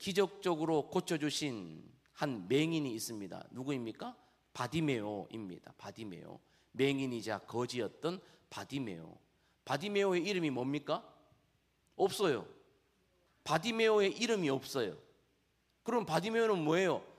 기적적으로 고쳐주신 한 맹인이 있습니다. 누구입니까? 바디메오입니다. 바디메오. 맹인이자 거지였던 바디메오. 바디메오의 이름이 뭡니까? 없어요. 바디메오의 이름이 없어요. 그럼 바디메오는 뭐예요?